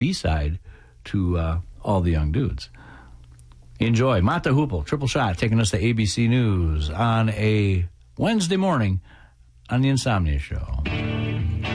B-side to All the Young Dudes. Enjoy. Mata Hoople, Triple Shot, taking us to ABC News on a Wednesday morning on The Insomnia Show.